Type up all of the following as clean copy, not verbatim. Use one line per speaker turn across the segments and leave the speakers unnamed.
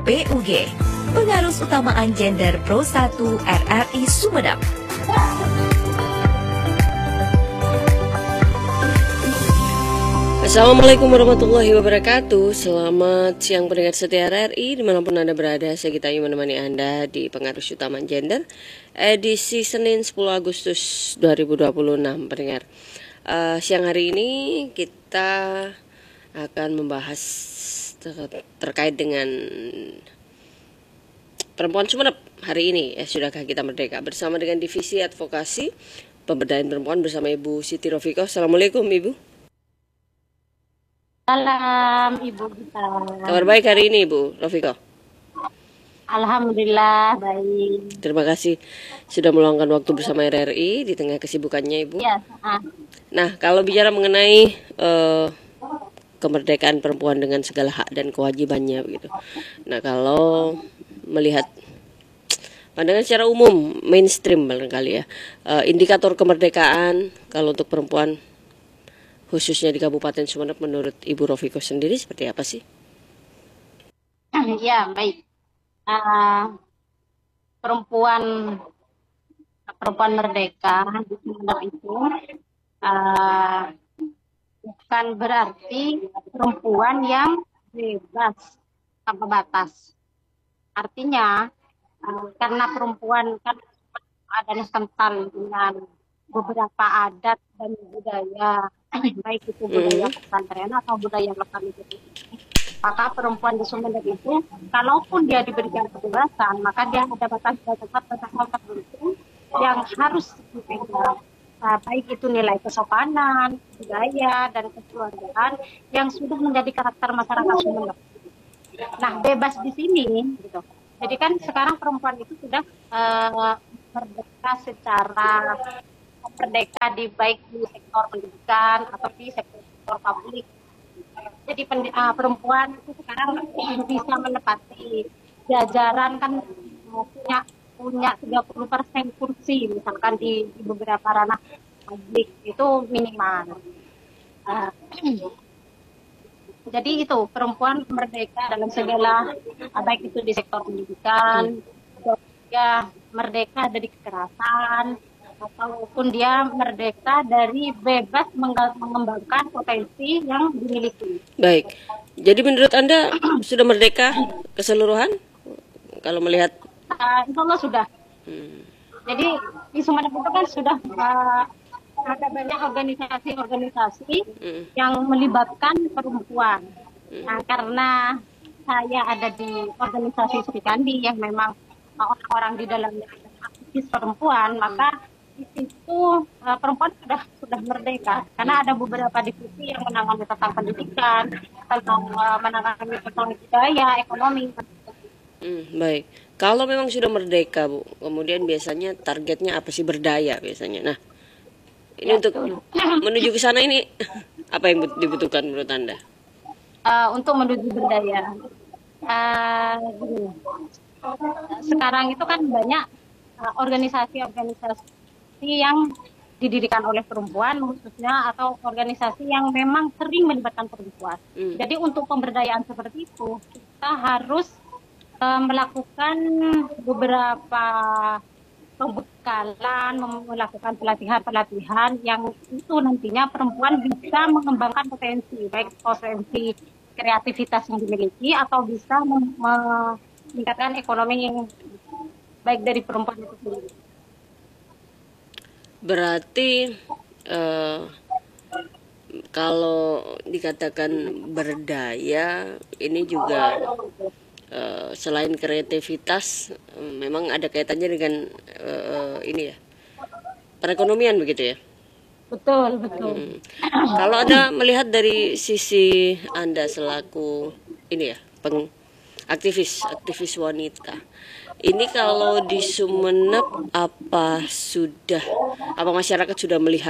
PUG, Pengarus Utamaan Gender Pro 1 RRI Sumedang.
Assalamualaikum warahmatullahi wabarakatuh. Selamat siang pendengar setia RRI dimanapun Anda berada. Saya Gita Ayu menemani Anda di Pengarus Utamaan Gender edisi Senin 10 Agustus 2026 pendengar. Siang hari ini kita akan membahas terkait dengan perempuan Sumeneb hari ini. Sudahkah kita merdeka? Bersama dengan Divisi Advokasi Pemberdayaan Perempuan bersama Ibu Siti Rofiqoh. Assalamualaikum Ibu.
Salam Ibu Gita.
Kabar baik hari ini Ibu Rofiqoh?
Alhamdulillah baik.
Terima kasih sudah meluangkan waktu bersama RRI di tengah kesibukannya Ibu.
Ya.
Nah, kalau bicara mengenai kemerdekaan perempuan dengan segala hak dan kewajibannya begitu. Nah, kalau melihat pandangan secara umum mainstream barangkali ya, indikator kemerdekaan kalau untuk perempuan khususnya di Kabupaten Sumeneb menurut Ibu Rofiqoh sendiri seperti apa sih?
Ya, baik. Perempuan merdeka di Sumeneb itu bukan berarti perempuan yang bebas tanpa batas. Artinya karena perempuan kan adanya kental dengan beberapa adat dan budaya, baik itu budaya pesantren atau budaya lokal itu. Maka perempuan di Sumeneb itu, kalaupun dia diberikan kebebasan, maka dia ada batas-batas tertentu yang harus dipegang. Baik itu nilai kesopanan, budaya, dan kekeluargaan yang sudah menjadi karakter masyarakat Sumeneb. Nah, bebas di sini, gitu. Jadi kan sekarang perempuan itu sudah merdeka secara merdeka baik di sektor pendidikan atau di sektor publik. Jadi perempuan itu sekarang bisa menepati jajaran kan punya 30% kursi misalkan di beberapa ranah publik itu minimal. Jadi itu perempuan merdeka dalam segala baik itu di sektor pendidikan, ya merdeka dari kekerasan ataupun dia merdeka dari bebas mengembangkan potensi yang dimiliki.
Baik. Jadi menurut Anda sudah merdeka keseluruhan kalau melihat?
Insya Allah sudah. Jadi di Sumeneb itu kan sudah ada banyak organisasi-organisasi yang melibatkan perempuan. Nah, karena saya ada di organisasi Sri Kandi yang memang orang-orang di dalamnya aktivis perempuan, maka di situ perempuan sudah merdeka karena ada beberapa divisi yang menangani tentang pendidikan, tentang menangani tentang budaya, ekonomi.
Baik. Kalau memang sudah merdeka Bu, kemudian biasanya targetnya apa sih? Berdaya biasanya. Nah, ini untuk menuju ke sana ini apa yang dibutuhkan menurut Anda?
Untuk menuju berdaya, sekarang itu kan banyak organisasi-organisasi yang didirikan oleh perempuan khususnya atau organisasi yang memang sering melibatkan perempuan. Jadi untuk pemberdayaan seperti itu kita harus melakukan beberapa pembekalan, melakukan pelatihan-pelatihan yang itu nantinya perempuan bisa mengembangkan potensi, baik potensi kreativitas yang dimiliki atau bisa meningkatkan ekonomi yang baik dari perempuan itu sendiri.
Berarti kalau dikatakan berdaya ini juga selain kreativitas memang ada kaitannya dengan ini ya, perekonomian begitu ya?
Betul.
Kalau Anda melihat dari sisi Anda selaku ini ya, aktivis wanita, ini kalau di Sumeneb apa masyarakat sudah melihat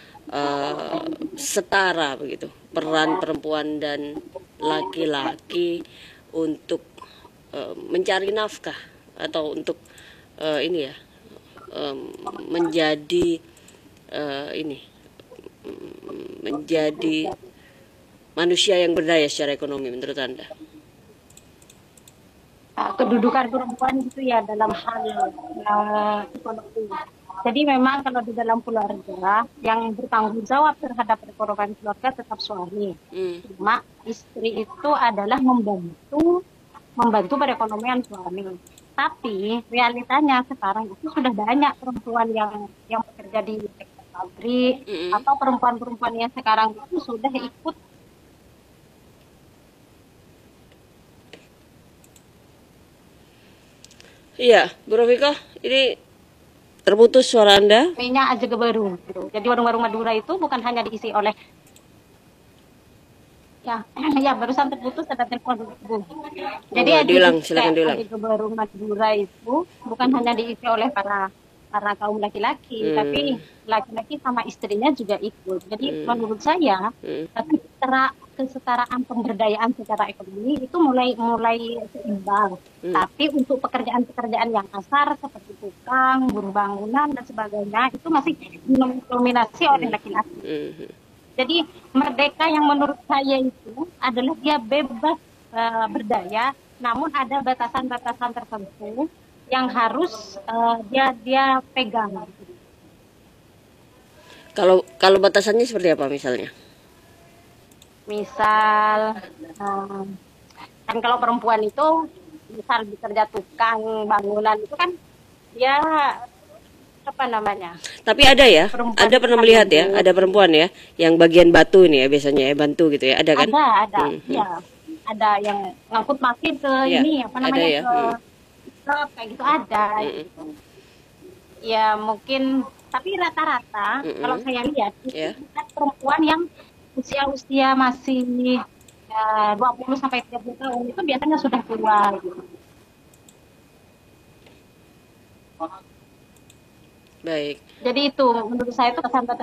setara begitu peran perempuan dan laki-laki untuk mencari nafkah atau untuk menjadi menjadi manusia yang berdaya secara ekonomi menurut Anda?
kedudukan perempuan gitu ya dalam hal ekonomi. Jadi memang kalau di dalam keluarga yang bertanggung jawab terhadap perekonomian keluarga tetap suami. Cuma istri itu adalah membantu perekonomian suami. Tapi realitanya sekarang itu sudah banyak perempuan yang bekerja di sektor pabrik atau perempuan-perempuan yang sekarang itu sudah ikut.
Iya, Bu Rofika, ini terputus suara Anda.
Minyak aja baru gitu. Jadi warung-warung Madura itu bukan hanya diisi oleh ya, ya barusan terputus ada telepon Bu. Jadi
Silakan diulang.
Aji Barung Madura itu bukan hanya diisi oleh para kaum laki-laki, tapi laki-laki sama istrinya juga ikut. Jadi menurut saya kesetaraan pemberdayaan secara ekonomi itu mulai seimbang. Tapi untuk pekerjaan-pekerjaan yang kasar seperti tukang, buruh bangunan dan sebagainya itu masih didominasi oleh laki-laki. Jadi merdeka yang menurut saya itu adalah dia bebas berdaya, namun ada batasan-batasan tertentu yang harus dia pegang.
Kalau batasannya seperti apa misalnya?
Misal kan kalau perempuan itu misal bekerja tukang bangunan itu kan dia apa namanya?
Tapi ada ya,
Perempuan
Anda pernah melihat ya, ada perempuan ya, yang bagian batu ini ya biasanya ya, bantu gitu ya, ada kan?
Ada, ya, ada yang ngangkut masih ke ini apa namanya
ya.
ke truk kayak gitu ada. Gitu. Ya mungkin, tapi rata-rata kalau saya lihat itu perempuan yang usia masih 20 sampai 30 tahun itu biasanya sudah tua gitu.
Baik.
Jadi itu menurut saya itu kesan